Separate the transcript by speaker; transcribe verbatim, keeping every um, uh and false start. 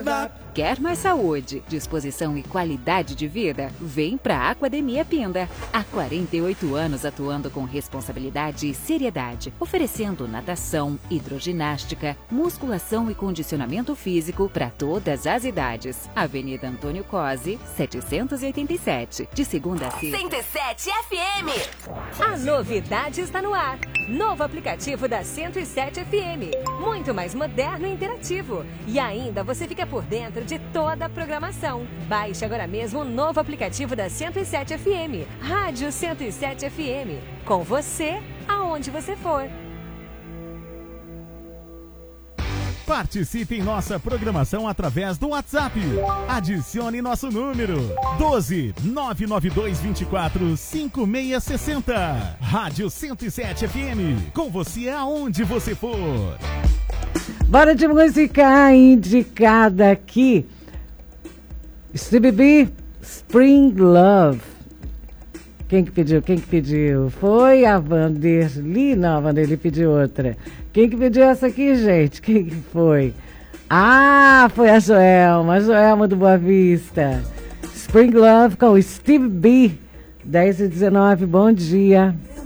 Speaker 1: Quer mais saúde, disposição e qualidade de vida? Vem pra Aquademia Pinda. Há quarenta e oito anos atuando com responsabilidade e seriedade, oferecendo natação, hidroginástica, musculação e condicionamento físico para todas as idades. Avenida Antônio Cosi, setecentos e oitenta e sete. De segunda a sexta.
Speaker 2: cento e sete F M.
Speaker 3: A novidade está no ar. Novo aplicativo da cento e sete F M. Muito mais moderno e interativo. E ainda você fica por dentro de toda a programação. Baixe agora mesmo o novo aplicativo da cento e sete F M. Rádio cento e sete F M. Com você, aonde você for.
Speaker 4: Participe em nossa programação através do WhatsApp. Adicione nosso número doze nove nove dois vinte e quatro cinco seis seis zero. Rádio cento e sete F M. Com você aonde você for.
Speaker 5: Bora de música indicada aqui. Stevie B, Spring Love. Quem que pediu? Quem que pediu? Foi a Vanderly? Não, a Vanderly pediu outra. Quem que pediu essa aqui, gente? Quem que foi? Ah, foi a Joelma, a Joelma do Boa Vista. Spring Love com o Stevie B. dez e dezenove, bom dia.